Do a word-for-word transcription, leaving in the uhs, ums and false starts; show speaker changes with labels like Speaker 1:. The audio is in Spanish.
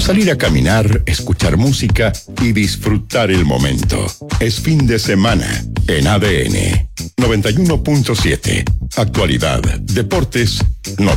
Speaker 1: Salir a caminar, escuchar música y disfrutar el momento. Es fin de semana en A D N noventa y uno punto siete. Actualidad, deportes, noticias.